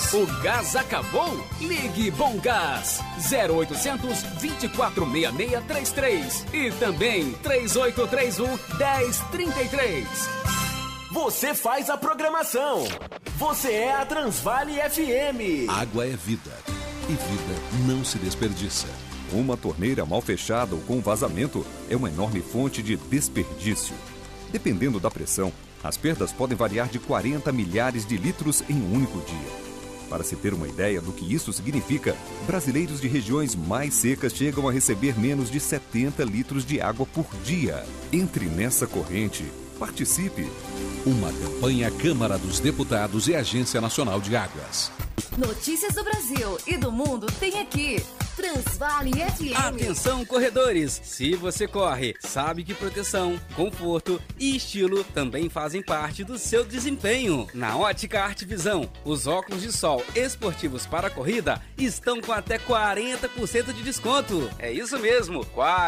O gás acabou? Ligue Bom Gás 0800 246633 e também 3831-1033. Você faz a programação. Você é a Transvale FM. Água é vida e vida não se desperdiça. Uma torneira mal fechada ou com vazamento é uma enorme fonte de desperdício. Dependendo da pressão, as perdas podem variar de 40 milhares de litros em um único dia. Para se ter uma ideia do que isso significa, brasileiros de regiões mais secas chegam a receber menos de 70 litros de água por dia. Entre nessa corrente. Participe! Uma campanha Câmara dos Deputados e Agência Nacional de Águas. Notícias do Brasil e do mundo tem aqui. Transvale FM. Atenção, corredores! Se você corre, sabe que proteção, conforto e estilo também fazem parte do seu desempenho. Na Ótica Arte Visão, os óculos de sol esportivos para corrida estão com até 40% de desconto. É isso mesmo,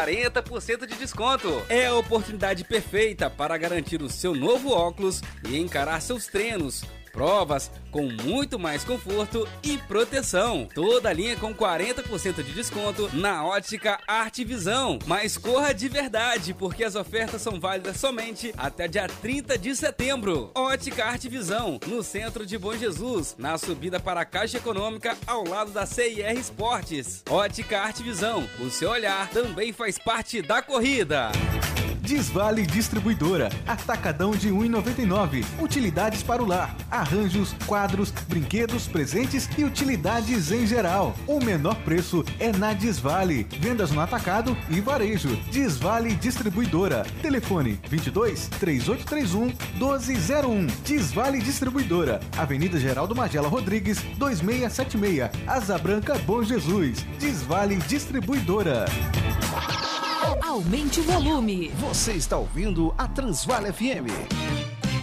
40% de desconto. É a oportunidade perfeita para garantir o seu novo óculos e encarar seus treinos, provas com muito mais conforto e proteção. Toda a linha com 40% de desconto na Ótica Arte Visão. Mas corra de verdade, porque as ofertas são válidas somente até dia 30 de setembro. Ótica Arte Visão, no centro de Bom Jesus, na subida para a Caixa Econômica, ao lado da CIR Esportes. Ótica Arte Visão, o seu olhar também faz parte da corrida. Desvale Distribuidora, atacadão de R$ 1,99. Utilidades para o lar, arranjos, quadros, brinquedos, presentes e utilidades em geral. O menor preço é na Desvale. Vendas no atacado e varejo. Desvale Distribuidora. Telefone 22 3831 1201. Desvale Distribuidora. Avenida Geraldo Magela Rodrigues, 2676. Asa Branca, Bom Jesus. Desvale Distribuidora. Aumente o volume. Você está ouvindo a Transvale FM.